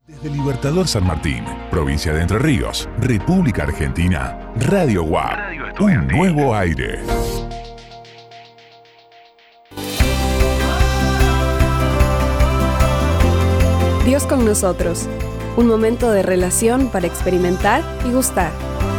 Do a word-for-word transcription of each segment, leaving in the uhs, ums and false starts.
Desde Libertador San Martín, provincia de Entre Ríos, República Argentina, Radio U A P, un nuevo aire. Dios con nosotros, un momento de relación para experimentar y gustar.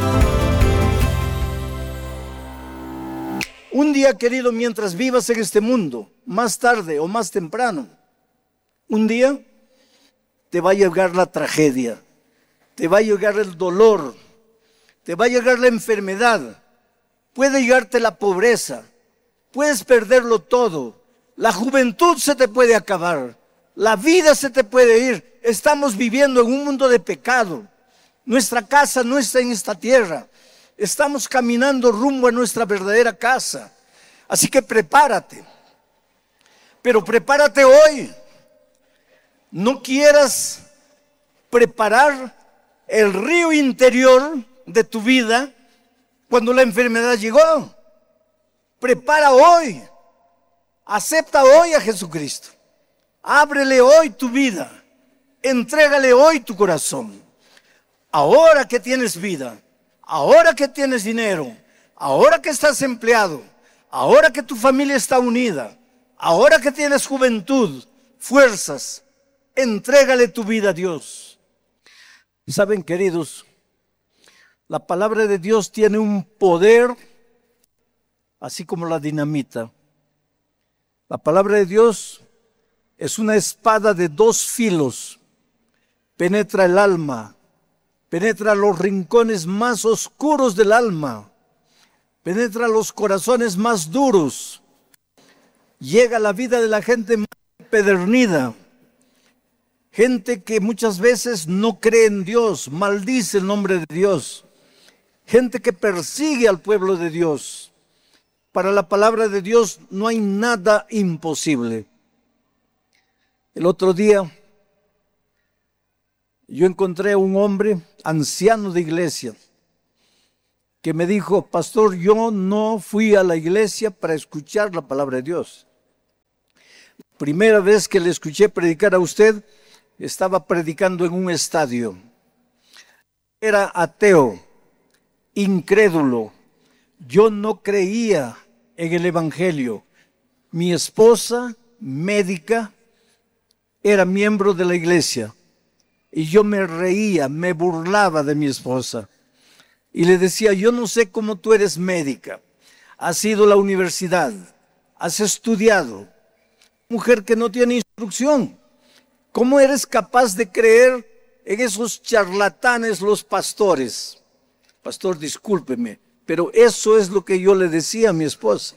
Un día, querido, mientras vivas en este mundo, más tarde o más temprano, un día te va a llegar la tragedia, te va a llegar el dolor, te va a llegar la enfermedad, puede llegarte la pobreza, puedes perderlo todo, la juventud se te puede acabar, la vida se te puede ir. Estamos viviendo en un mundo de pecado, nuestra casa no está en esta tierra, estamos caminando rumbo a nuestra verdadera casa, así que prepárate, pero prepárate hoy. No quieras preparar el río interior de tu vida cuando la enfermedad llegó. Prepara hoy. Acepta hoy a Jesucristo. Ábrele hoy tu vida. Entrégale hoy tu corazón. Ahora que tienes vida, ahora que tienes dinero, ahora que estás empleado, ahora que tu familia está unida, ahora que tienes juventud, fuerzas, entrégale tu vida a Dios. Saben, queridos, la palabra de Dios tiene un poder, así como la dinamita. La palabra de Dios es una espada de dos filos. Penetra el alma, penetra los rincones más oscuros del alma, penetra los corazones más duros, llega a la vida de la gente más empedernida. Gente que muchas veces no cree en Dios, maldice el nombre de Dios. Gente que persigue al pueblo de Dios. Para la palabra de Dios no hay nada imposible. El otro día yo encontré a un hombre anciano de iglesia que me dijo: pastor, yo no fui a la iglesia para escuchar la palabra de Dios. Primera vez que le escuché predicar a usted, estaba predicando en un estadio. Era ateo, incrédulo. Yo no creía en el evangelio. Mi esposa, médica, era miembro de la iglesia. Y yo me reía, me burlaba de mi esposa. Y le decía: yo no sé cómo tú eres médica. Has ido a la universidad, has estudiado. Mujer que no tiene instrucción. ¿Cómo eres capaz de creer en esos charlatanes, los pastores? Pastor, discúlpeme, pero eso es lo que yo le decía a mi esposa.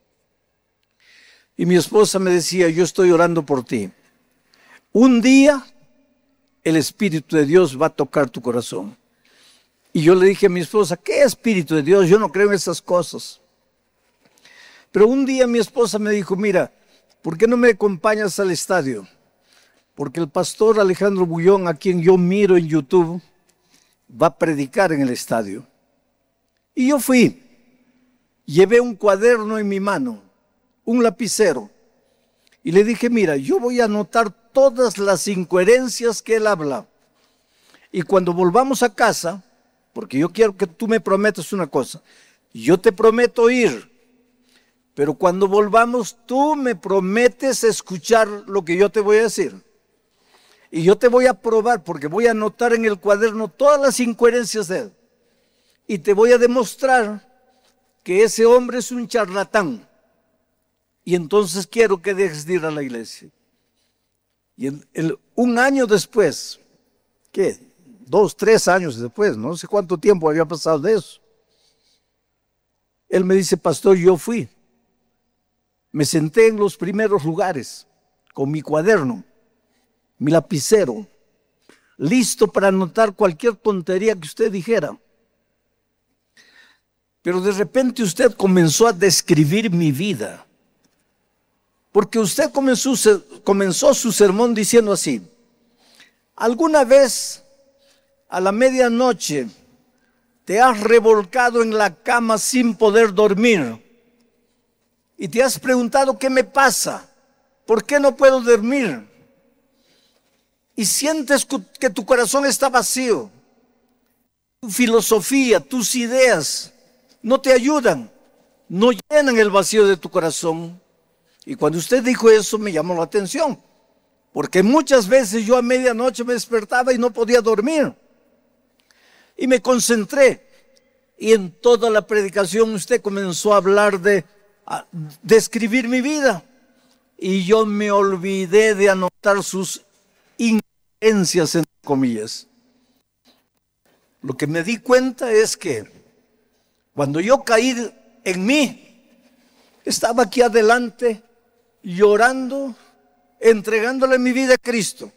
Y mi esposa me decía: yo estoy orando por ti. Un día el Espíritu de Dios va a tocar tu corazón. Y yo le dije a mi esposa: ¿qué Espíritu de Dios? Yo no creo en esas cosas. Pero un día mi esposa me dijo: mira, ¿por qué no me acompañas al estadio? Porque el pastor Alejandro Bullón, a quien yo miro en YouTube, va a predicar en el estadio. Y yo fui. Llevé un cuaderno en mi mano, un lapicero. Y le dije: mira, yo voy a anotar todas las incoherencias que él habla. Y cuando volvamos a casa, porque yo quiero que tú me prometas una cosa. Yo te prometo ir. Pero cuando volvamos, tú me prometes escuchar lo que yo te voy a decir. Y yo te voy a probar, porque voy a anotar en el cuaderno todas las incoherencias de él. Y te voy a demostrar que ese hombre es un charlatán. Y entonces quiero que dejes de ir a la iglesia. Y el, el, un año después, ¿qué? Dos, tres años después, no sé cuánto tiempo había pasado de eso. Él me dice: pastor, yo fui. Me senté en los primeros lugares con mi cuaderno, mi lapicero, listo para anotar cualquier tontería que usted dijera. Pero de repente usted comenzó a describir mi vida. Porque usted comenzó, comenzó su sermón diciendo así: ¿alguna vez a la medianoche te has revolcado en la cama sin poder dormir? Y te has preguntado: ¿qué me pasa? ¿Por qué no puedo dormir? y sientes que tu corazón está vacío, tu filosofía, tus ideas no te ayudan, no llenan el vacío de tu corazón. Y cuando usted dijo eso me llamó la atención, porque muchas veces yo a medianoche me despertaba y no podía dormir. Y me concentré. Y en toda la predicación usted comenzó a hablar de, de escribir mi vida. Y yo me olvidé de anotar sus incoherencias, entre comillas. Lo que me di cuenta es que cuando yo caí en mí, estaba aquí adelante llorando, entregándole mi vida a Cristo.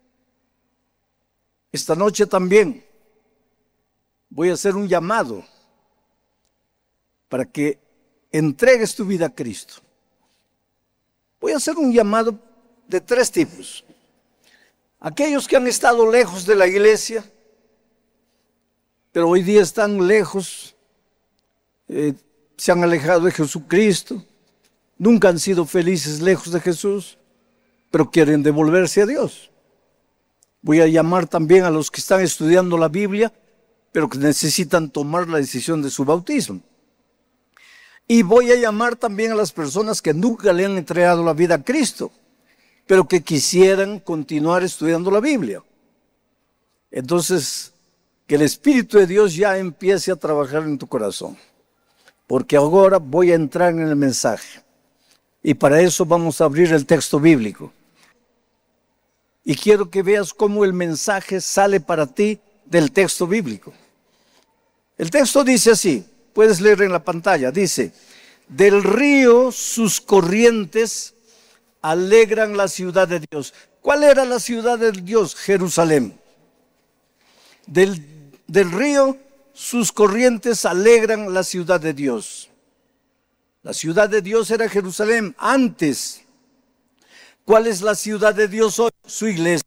Esta noche también voy a hacer un llamado para que entregues tu vida a Cristo. Voy a hacer un llamado de tres tipos. Aquellos que han estado lejos de la iglesia, pero hoy día están lejos, eh, se han alejado de Jesucristo, nunca han sido felices lejos de Jesús, pero quieren devolverse a Dios. Voy a llamar también a los que están estudiando la Biblia, pero que necesitan tomar la decisión de su bautismo. Y voy a llamar también a las personas que nunca le han entregado la vida a Cristo, pero que quisieran continuar estudiando la Biblia. Entonces, que el Espíritu de Dios ya empiece a trabajar en tu corazón, porque ahora voy a entrar en el mensaje. Y para eso vamos a abrir el texto bíblico. Y quiero que veas cómo el mensaje sale para ti del texto bíblico. El texto dice así, puedes leer en la pantalla, dice: del río sus corrientes alegran la ciudad de Dios. ¿Cuál era la ciudad de Dios? Jerusalén. Del, del río sus corrientes alegran la ciudad de Dios. La ciudad de Dios era Jerusalén antes. ¿Cuál es la ciudad de Dios hoy? Su iglesia.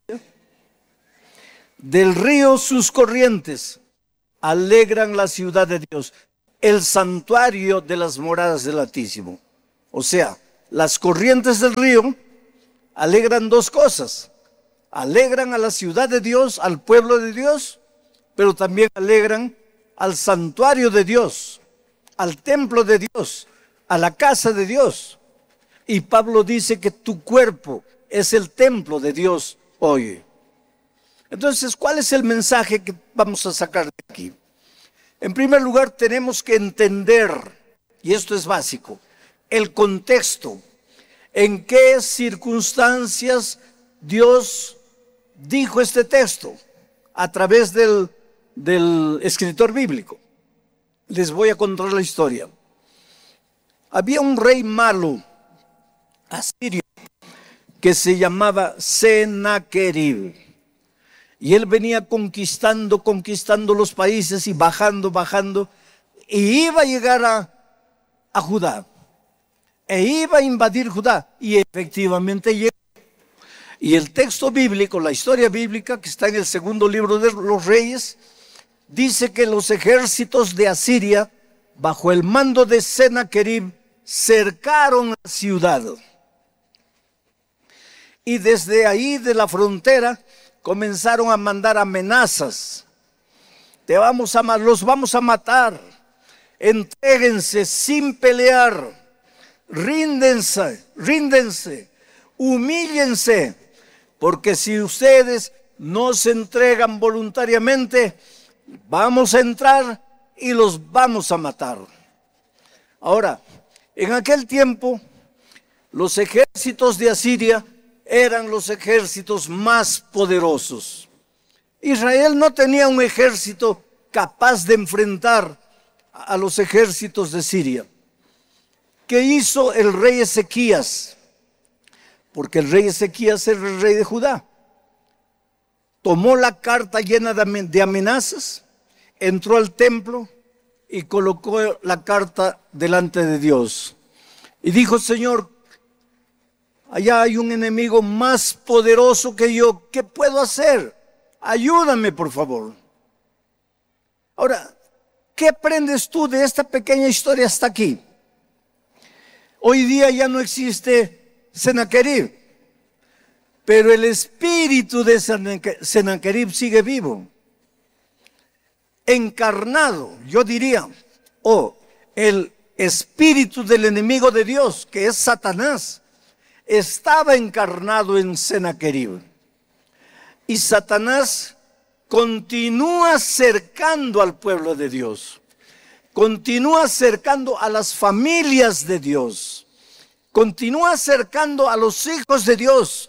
Del río sus corrientes alegran la ciudad de Dios, el santuario de las moradas del Altísimo. O sea, las corrientes del río alegran dos cosas. Alegran a la ciudad de Dios, al pueblo de Dios, pero también alegran al santuario de Dios, al templo de Dios, a la casa de Dios. Y Pablo dice que tu cuerpo es el templo de Dios hoy. Entonces, ¿cuál es el mensaje que vamos a sacar de aquí? En primer lugar, tenemos que entender, y esto es básico, el contexto, en qué circunstancias Dios dijo este texto a través del, del escritor bíblico. Les voy a contar la historia. Había un rey malo, asirio, que se llamaba Sennacherib. Y él venía conquistando, conquistando los países y bajando, bajando. Y iba a llegar a, a Judá. E iba a invadir Judá. Y efectivamente llegó. Y el texto bíblico, la historia bíblica, que está en el segundo libro de los Reyes, dice que los ejércitos de Asiria, bajo el mando de Sennacherib, cercaron la ciudad. Y desde ahí de la frontera comenzaron a mandar amenazas. Te vamos a, los vamos a matar. Entréguense sin pelear. Ríndense, ríndense, humíllense, porque si ustedes no se entregan voluntariamente, vamos a entrar y los vamos a matar. Ahora, en aquel tiempo, los ejércitos de Asiria eran los ejércitos más poderosos. Israel no tenía un ejército capaz de enfrentar a los ejércitos de Siria. ¿Qué hizo el rey Ezequías? Porque el rey Ezequías era el rey de Judá. Tomó la carta llena de amenazas, entró al templo y colocó la carta delante de Dios. Y dijo: Señor, allá hay un enemigo más poderoso que yo. ¿Qué puedo hacer? Ayúdame, por favor. Ahora, ¿qué aprendes tú de esta pequeña historia hasta aquí? Hoy día ya no existe Sennacherib, pero el espíritu de Sennacherib sigue vivo, encarnado, yo diría, o oh, el espíritu del enemigo de Dios, que es Satanás, estaba encarnado en Sennacherib. Y Satanás continúa cercando al pueblo de Dios, continúa cercando a las familias de Dios, continúa cercando a los hijos de Dios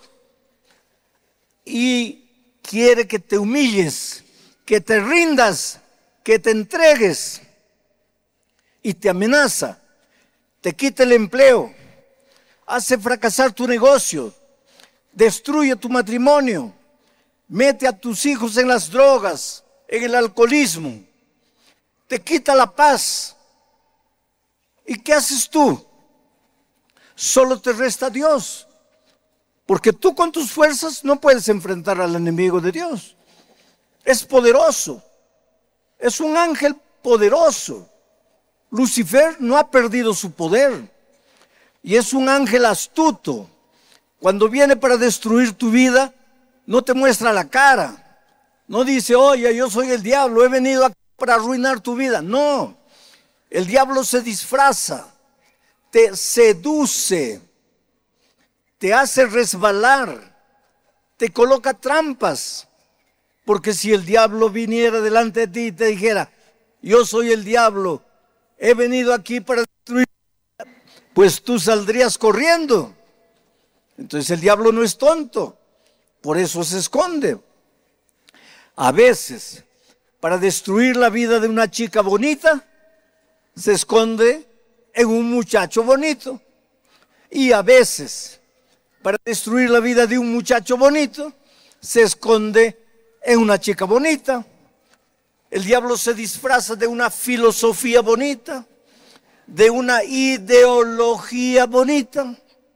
y quiere que te humilles, que te rindas, que te entregues, y te amenaza, te quita el empleo, hace fracasar tu negocio, destruye tu matrimonio, mete a tus hijos en las drogas, en el alcoholismo, te quita la paz. ¿Y qué haces tú? Solo te resta Dios, porque tú con tus fuerzas no puedes enfrentar al enemigo de Dios. Es poderoso, es un ángel poderoso. Lucifer no ha perdido su poder y es un ángel astuto. Cuando viene para destruir tu vida, no te muestra la cara, no dice, oye, yo soy el diablo, he venido aquí para arruinar tu vida. No, el diablo se disfraza, te seduce, te hace resbalar, te coloca trampas. Porque si el diablo viniera delante de ti y te dijera, yo soy el diablo, he venido aquí para destruir, pues tú saldrías corriendo. Entonces el diablo no es tonto, por eso se esconde. A veces, para destruir la vida de una chica bonita, se esconde en un muchacho bonito. Y a veces, para destruir la vida de un muchacho bonito, se esconde en una chica bonita. El diablo se disfraza de una filosofía bonita, de una ideología bonita.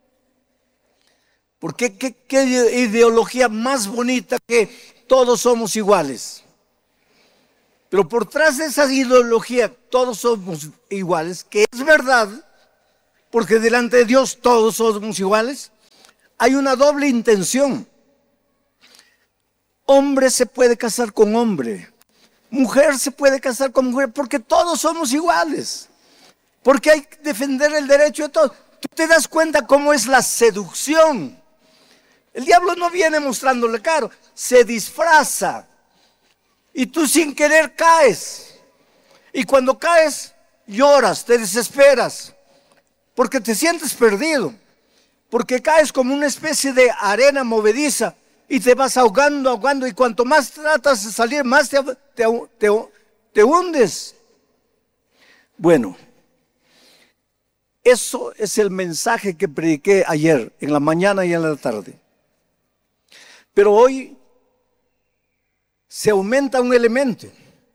Porque ¿qué, qué ideología más bonita que todos somos iguales? Pero por detrás de esa ideología, todos somos iguales, que es verdad, porque delante de Dios todos somos iguales, hay una doble intención. Hombre se puede casar con hombre, mujer se puede casar con mujer, porque todos somos iguales, porque hay que defender el derecho de todos. Tú te das cuenta cómo es la seducción. El diablo no viene mostrándole caro, se disfraza y tú sin querer caes. Y cuando caes lloras, te desesperas, porque te sientes perdido, porque caes como una especie de arena movediza y te vas ahogando, ahogando, y cuanto más tratas de salir, más te, te, te, te hundes. Bueno, eso es el mensaje que prediqué ayer, en la mañana y en la tarde. Pero hoy se aumenta un elemento.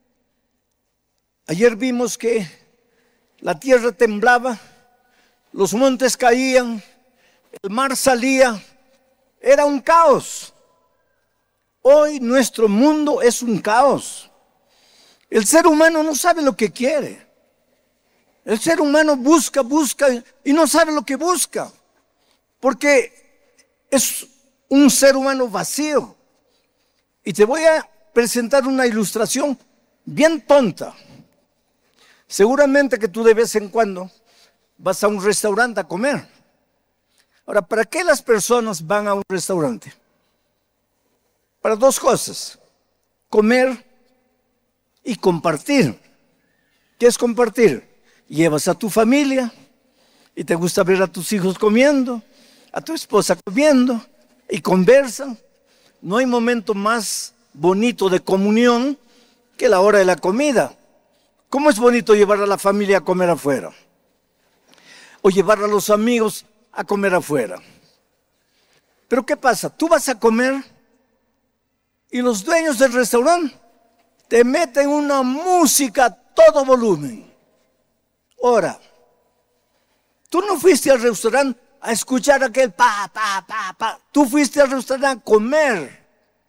Ayer vimos que la tierra temblaba, los montes caían, el mar salía, era un caos. Hoy nuestro mundo es un caos. El ser humano no sabe lo que quiere. El ser humano busca, busca y no sabe lo que busca, porque es un ser humano vacío. Y te voy a presentar una ilustración bien tonta. Seguramente que tú de vez en cuando vas a un restaurante a comer. Ahora, ¿para qué las personas van a un restaurante? Para dos cosas: comer y compartir. ¿Qué es compartir? Llevas a tu familia y te gusta ver a tus hijos comiendo, a tu esposa comiendo y conversan. No hay momento más bonito de comunión que la hora de la comida. ¿Cómo es bonito llevar a la familia a comer afuera? O llevar a los amigos a comer afuera. Pero ¿qué pasa? Tú vas a comer y los dueños del restaurante te meten una música a todo volumen. Ahora, tú no fuiste al restaurante a escuchar aquel pa, pa, pa, pa. Tú fuiste al restaurante a comer.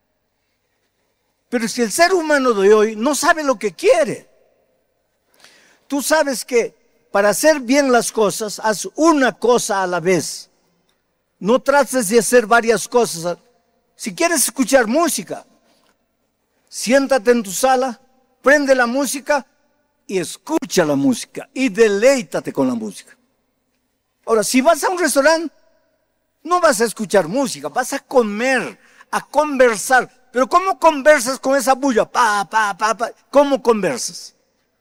Pero si el ser humano de hoy no sabe lo que quiere, tú sabes que para hacer bien las cosas, haz una cosa a la vez. No trates de hacer varias cosas Si quieres escuchar música, siéntate en tu sala, prende la música y escucha la música y deleítate con la música. Ahora, si vas a un restaurante, no vas a escuchar música, vas a comer, a conversar. Pero ¿cómo conversas con esa bulla? Pa, pa, pa, pa. ¿Cómo conversas?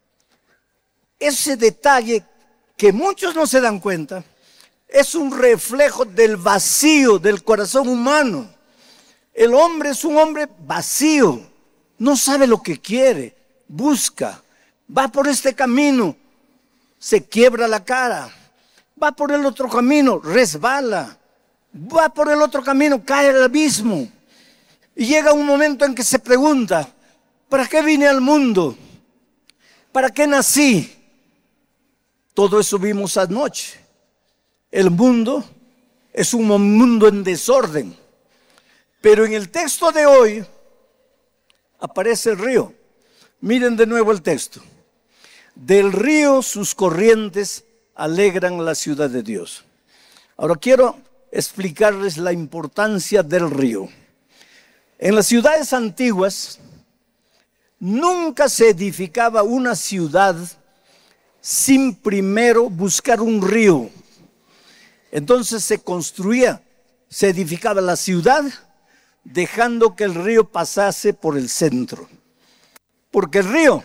Ese detalle que muchos no se dan cuenta es un reflejo del vacío del corazón humano. El hombre es un hombre vacío, no sabe lo que quiere, busca, va por este camino, se quiebra la cara, va por el otro camino, resbala, va por el otro camino, cae al abismo. Y llega un momento en que se pregunta, ¿para qué vine al mundo? ¿Para qué nací? Todo eso vimos anoche. El mundo es un mundo en desorden. Pero en el texto de hoy aparece el río. Miren de nuevo el texto. Del río sus corrientes alegran la ciudad de Dios. Ahora quiero explicarles la importancia del río. En las ciudades antiguas nunca se edificaba una ciudad sin primero buscar un río. Entonces se construía, se edificaba la ciudad dejando que el río pasase por el centro. Porque el río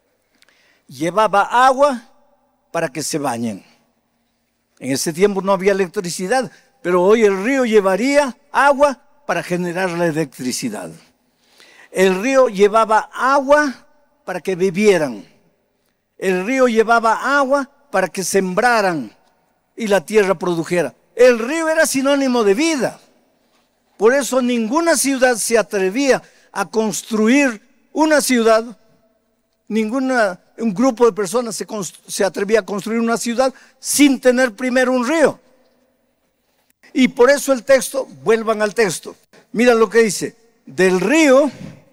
llevaba agua para que se bañen. En ese tiempo no había electricidad, pero hoy el río llevaría agua para generar la electricidad. El río llevaba agua para que bebieran. El río llevaba agua para que sembraran y la tierra produjera. El río era sinónimo de vida. Por eso ninguna ciudad se atrevía a construir una ciudad, ninguna, un grupo de personas se, se atrevía a construir una ciudad sin tener primero un río. Y por eso el texto, vuelvan al texto, mira lo que dice, del río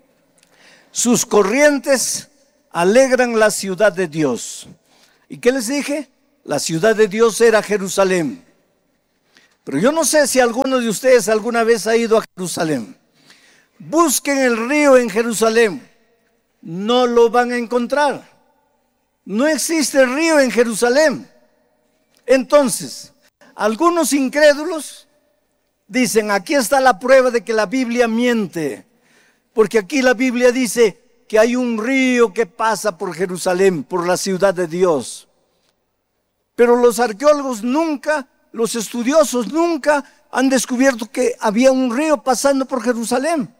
sus corrientes alegran la ciudad de Dios. ¿Y qué les dije? La ciudad de Dios era Jerusalén. Pero yo no sé si alguno de ustedes alguna vez ha ido a Jerusalén. Busquen el río en Jerusalén. No lo van a encontrar. No existe río en Jerusalén. Entonces, algunos incrédulos dicen, aquí está la prueba de que la Biblia miente. Porque aquí la Biblia dice que hay un río que pasa por Jerusalén, por la ciudad de Dios. Pero los arqueólogos nunca, los estudiosos nunca han descubierto que había un río pasando por Jerusalén.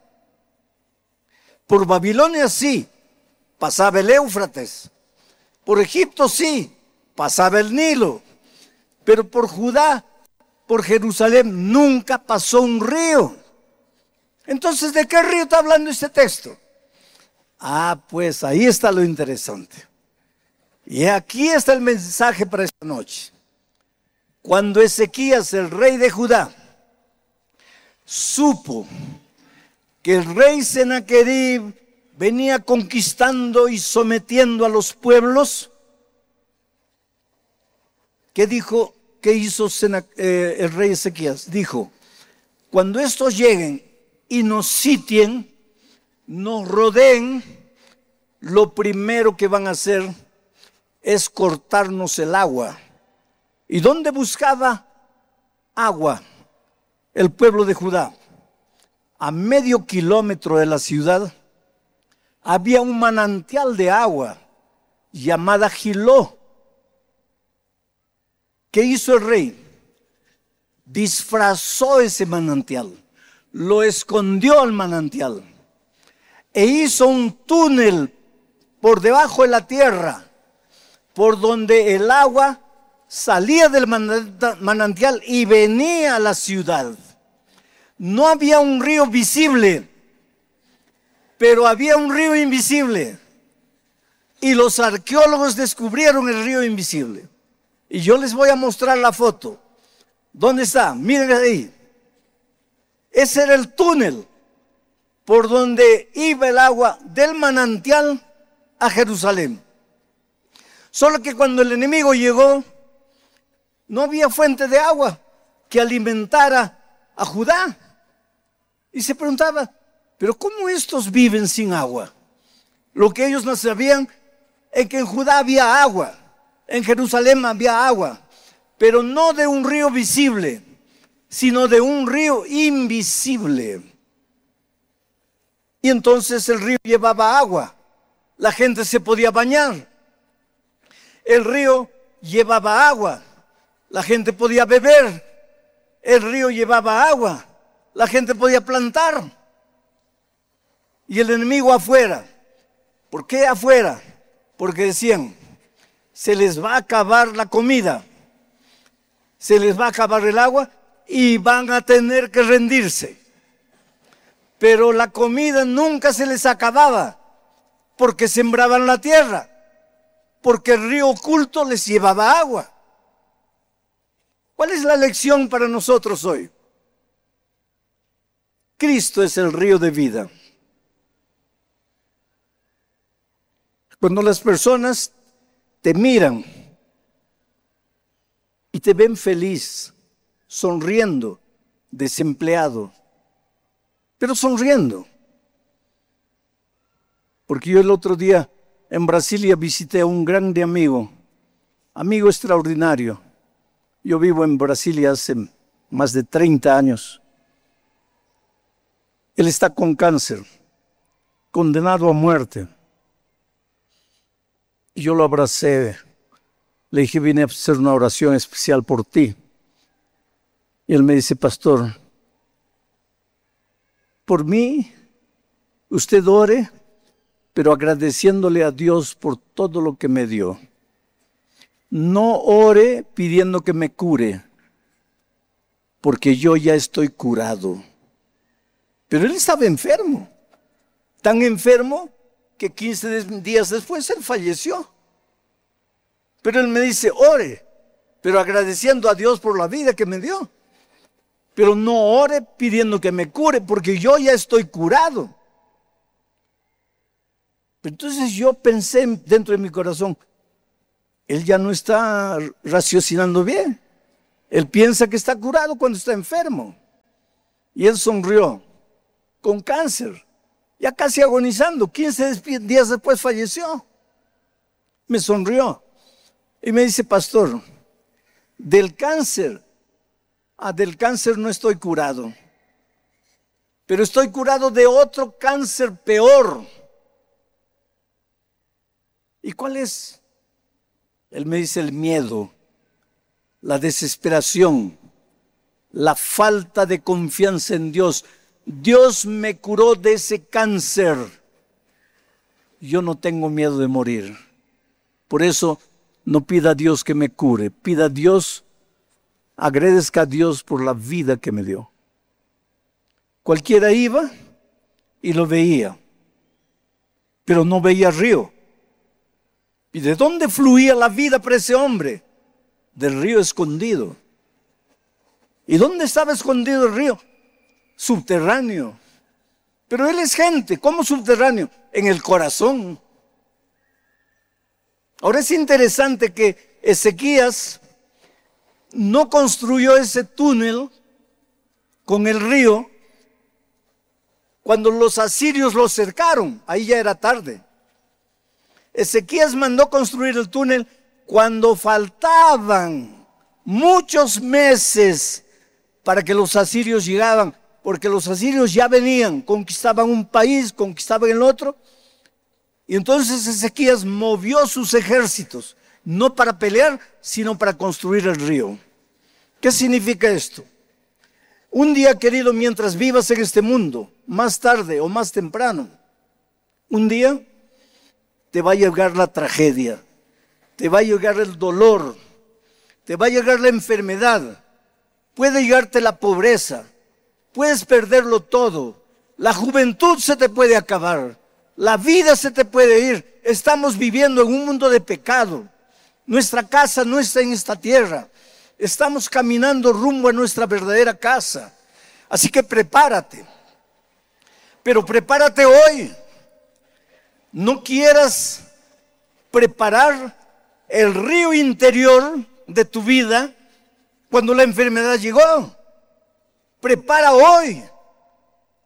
Por Babilonia sí, pasaba el Éufrates. Por Egipto sí, pasaba el Nilo. Pero por Judá, por Jerusalén, nunca pasó un río. Entonces, ¿de qué río está hablando este texto? Ah, pues ahí está lo interesante. Y aquí está el mensaje para esta noche. Cuando Ezequías, el rey de Judá, supo que el rey Sennacherib venía conquistando y sometiendo a los pueblos, ¿qué dijo? ¿Qué hizo Sena, eh, el rey Ezequías? Dijo, cuando estos lleguen y nos sitien, nos rodeen, lo primero que van a hacer es cortarnos el agua. ¿Y dónde buscaba agua el pueblo de Judá? A medio kilómetro de la ciudad había un manantial de agua llamada Giló. ¿Qué hizo el rey? Disfrazó ese manantial, lo escondió al manantial e hizo un túnel por debajo de la tierra por donde el agua salía del manantial y venía a la ciudad. No había un río visible, pero había un río invisible. Y los arqueólogos descubrieron el río invisible. Y yo les voy a mostrar la foto. ¿Dónde está? Miren ahí. Ese era el túnel por donde iba el agua del manantial a Jerusalén. Solo que cuando el enemigo llegó, no había fuente de agua que alimentara a Judá. Y se preguntaba, pero ¿cómo estos viven sin agua? Lo que ellos no sabían es que en Judá había agua, en Jerusalén había agua, pero no de un río visible, sino de un río invisible. Y entonces el río llevaba agua, la gente se podía bañar. El río llevaba agua, la gente podía beber. El río llevaba agua, la gente podía plantar. Y el enemigo afuera. ¿Por qué afuera? Porque decían, se les va a acabar la comida, se les va a acabar el agua y van a tener que rendirse. Pero la comida nunca se les acababa, porque sembraban la tierra, porque el río oculto les llevaba agua. ¿Cuál es la lección para nosotros hoy? Cristo es el río de vida. Cuando las personas te miran y te ven feliz, sonriendo, desempleado, pero sonriendo. Porque yo el otro día en Brasilia visité a un grande amigo, amigo extraordinario. Yo vivo en Brasilia hace más de treinta años. Él está con cáncer, condenado a muerte. Y yo lo abracé, le dije, vine a hacer una oración especial por ti. Y él me dice, pastor, por mí, usted ore, pero agradeciéndole a Dios por todo lo que me dio. No ore pidiendo que me cure, porque yo ya estoy curado. Pero él estaba enfermo, tan enfermo que quince días después él falleció. Pero él me dice, ore, pero agradeciendo a Dios por la vida que me dio. Pero no ore pidiendo que me cure, porque yo ya estoy curado. Entonces yo pensé dentro de mi corazón, él ya no está raciocinando bien. Él piensa que está curado cuando está enfermo. Y él sonrió, con cáncer, ya casi agonizando. quince días después falleció. Me sonrió y me dice, pastor, del cáncer, ah, del cáncer no estoy curado, pero estoy curado de otro cáncer peor. ¿Y cuál es? Él me dice el miedo, la desesperación, la falta de confianza en Dios. Dios me curó de ese cáncer. Yo no tengo miedo de morir. Por eso no pida a Dios que me cure. Pida a Dios, agradezca a Dios por la vida que me dio. Cualquiera iba y lo veía, pero no veía río. ¿Y de dónde fluía la vida para ese hombre? Del río escondido. ¿Y dónde estaba escondido el río? Subterráneo. Pero él es gente. ¿Cómo subterráneo? En el corazón. Ahora es interesante que Ezequías no construyó ese túnel con el río cuando los asirios lo cercaron. Ahí ya era tarde. Ezequías mandó construir el túnel cuando faltaban muchos meses para que los asirios llegaban, porque los asirios ya venían, conquistaban un país, conquistaban el otro, y entonces Ezequías movió sus ejércitos, no para pelear, sino para construir el río. ¿Qué significa esto? Un día, querido, mientras vivas en este mundo, más tarde o más temprano, un día te va a llegar la tragedia, te va a llegar el dolor, te va a llegar la enfermedad, puede llegarte la pobreza, puedes perderlo todo, la juventud se te puede acabar, la vida se te puede ir. Estamos viviendo en un mundo de pecado, nuestra casa no está en esta tierra, estamos caminando rumbo a nuestra verdadera casa, así que prepárate, pero prepárate hoy. No quieras preparar el río interior de tu vida cuando la enfermedad llegó. Prepara hoy.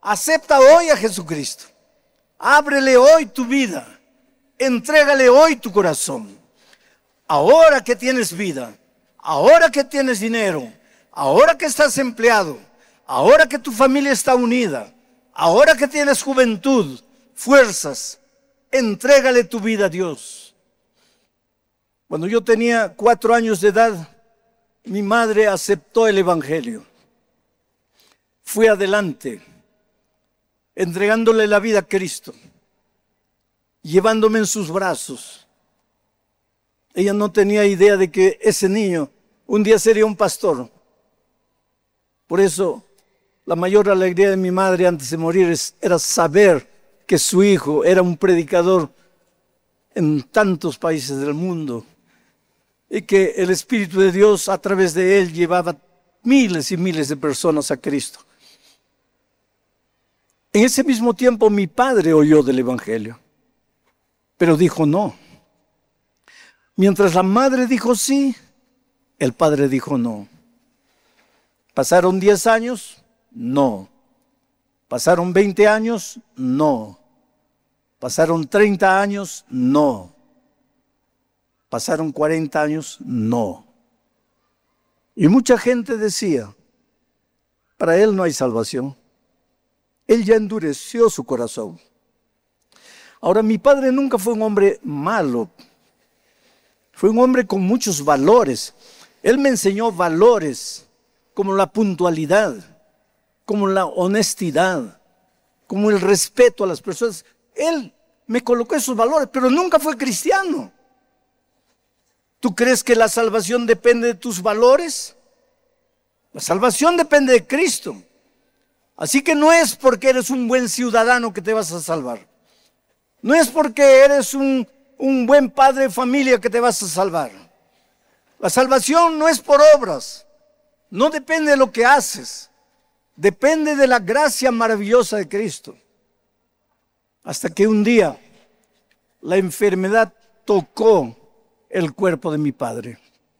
Acepta hoy a Jesucristo. Ábrele hoy tu vida. Entrégale hoy tu corazón. Ahora que tienes vida, ahora que tienes dinero, ahora que estás empleado, ahora que tu familia está unida, ahora que tienes juventud, fuerzas, entrégale tu vida a Dios. Cuando yo tenía cuatro años de edad, mi madre aceptó el Evangelio. Fui adelante, entregándole la vida a Cristo, llevándome en sus brazos. Ella no tenía idea de que ese niño un día sería un pastor. Por eso, la mayor alegría de mi madre antes de morir era saber que su hijo era un predicador en tantos países del mundo y que el Espíritu de Dios a través de él llevaba miles y miles de personas a Cristo. En ese mismo tiempo mi padre oyó del Evangelio, pero dijo no. Mientras la madre dijo sí, el padre dijo no. Pasaron diez años, no. Pasaron veinte años, no. Pasaron treinta años, no. Pasaron cuarenta años, no. Y mucha gente decía, para él no hay salvación. Él ya endureció su corazón. Ahora, mi padre nunca fue un hombre malo. Fue un hombre con muchos valores. Él me enseñó valores como la puntualidad, como la honestidad, como el respeto a las personas. Él me colocó esos valores, pero nunca fue cristiano. ¿Tú crees que la salvación depende de tus valores? La salvación depende de Cristo. Así que no es porque eres un buen ciudadano que te vas a salvar. No es porque eres un, un buen padre de familia que te vas a salvar. La salvación no es por obras. No depende de lo que haces. Depende de la gracia maravillosa de Cristo. Hasta que un día la enfermedad tocó el cuerpo de mi padre.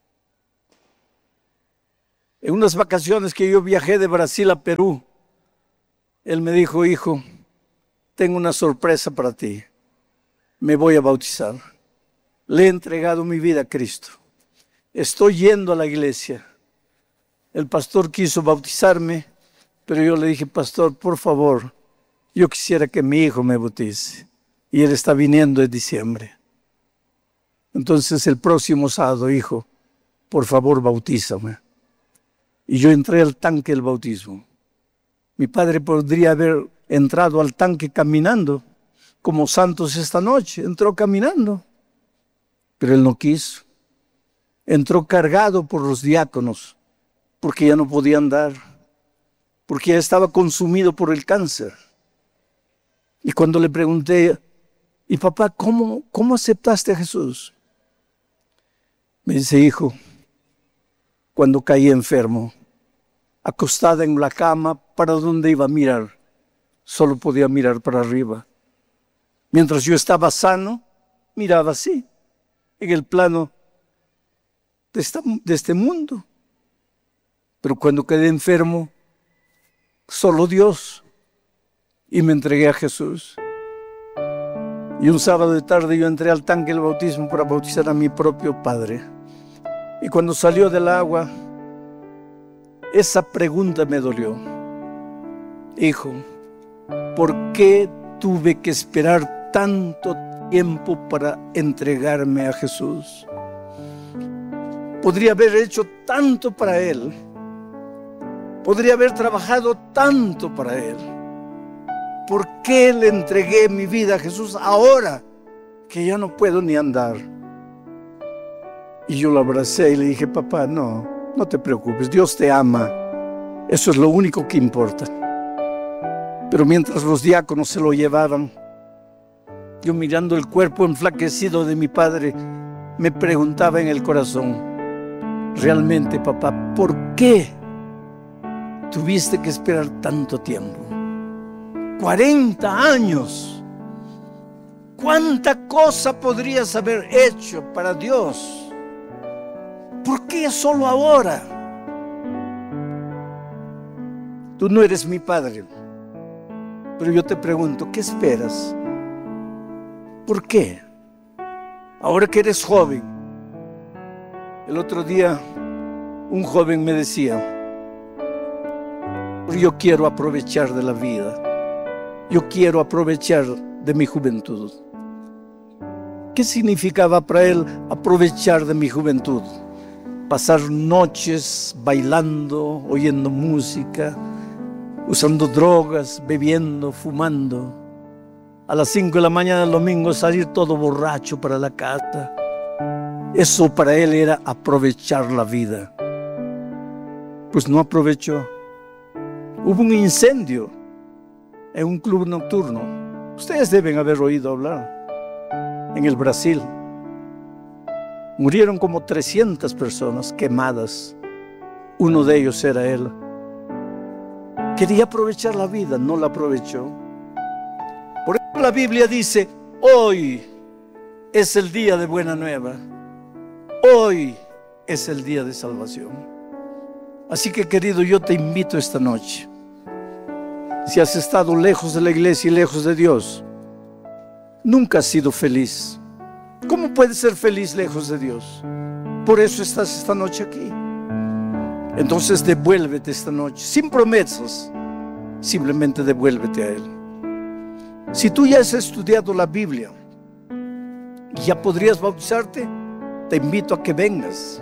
En unas vacaciones que yo viajé de Brasil a Perú, él me dijo, hijo, tengo una sorpresa para ti. Me voy a bautizar. Le he entregado mi vida a Cristo. Estoy yendo a la iglesia. El pastor quiso bautizarme, pero yo le dije, pastor, por favor, yo quisiera que mi hijo me bautice. Y él está viniendo en diciembre. Entonces el próximo sábado, hijo, por favor, bautízame. Y yo entré al tanque del bautismo. Mi padre podría haber entrado al tanque caminando, como santos esta noche. Entró caminando, pero él no quiso. Entró cargado por los diáconos, porque ya no podía andar, porque ya estaba consumido por el cáncer. Y cuando le pregunté, ¿y papá, cómo, cómo aceptaste a Jesús? Me dice, hijo, cuando caí enfermo, acostada en la cama, ¿para dónde iba a mirar? Solo podía mirar para arriba. Mientras yo estaba sano, miraba así, en el plano de, esta, de este mundo. Pero cuando quedé enfermo, solo Dios, y me entregué a Jesús. Y un sábado de tarde yo entré al tanque del bautismo para bautizar a mi propio padre. Y cuando salió del agua, esa pregunta me dolió. Hijo, ¿por qué tuve que esperar tanto tiempo para entregarme a Jesús? Podría haber hecho tanto para Él. Podría haber trabajado tanto para Él. ¿Por qué le entregué mi vida a Jesús ahora que ya no puedo ni andar? Y yo lo abracé y le dije, papá, no, no te preocupes, Dios te ama. Eso es lo único que importa. Pero mientras los diáconos se lo llevaban, yo mirando el cuerpo enflaquecido de mi padre, me preguntaba en el corazón, realmente, papá, ¿por qué tuviste que esperar tanto tiempo? cuarenta años. ¿Cuánta cosa podrías haber hecho para Dios? ¿Por qué solo ahora? Tú no eres mi padre, Pero yo te pregunto, ¿qué esperas? ¿Por qué? Ahora que eres joven. El otro día un joven me decía, yo quiero aprovechar de la vida. Yo quiero aprovechar de mi juventud. ¿Qué significaba para él aprovechar de mi juventud? Pasar noches bailando, oyendo música, usando drogas, bebiendo, fumando. A las cinco de la mañana del domingo salir todo borracho para la casa. Eso para él era aprovechar la vida. Pues no aprovechó. Hubo un incendio en un club nocturno. Ustedes deben haber oído hablar. En el Brasil. Murieron como trescientas personas quemadas. Uno de ellos era él. Quería aprovechar la vida, no la aprovechó. Por eso la Biblia dice, hoy es el día de buena nueva. Hoy es el día de salvación. Así que, querido, yo te invito esta noche. Si has estado lejos de la iglesia y lejos de Dios, nunca has sido feliz. ¿Cómo puedes ser feliz lejos de Dios? Por eso estás esta noche aquí. Entonces devuélvete esta noche, sin promesas. Simplemente devuélvete a Él. Si tú ya has estudiado la Biblia y ya podrías bautizarte, te invito a que vengas.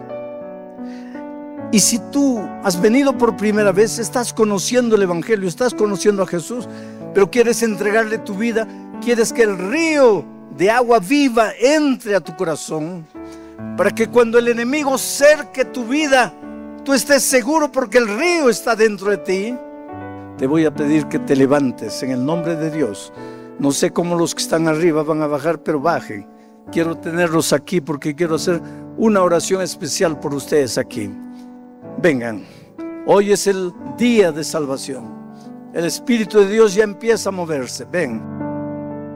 Y si tú has venido por primera vez, estás conociendo el Evangelio, estás conociendo a Jesús, pero quieres entregarle tu vida, quieres que el río de agua viva entre a tu corazón, para que cuando el enemigo cerque tu vida, tú estés seguro porque el río está dentro de ti. Te voy a pedir que te levantes en el nombre de Dios. No sé cómo los que están arriba van a bajar, pero bajen. Quiero tenerlos aquí porque quiero hacer una oración especial por ustedes aquí. Vengan, hoy es el día de salvación. El Espíritu de Dios ya empieza a moverse. Ven.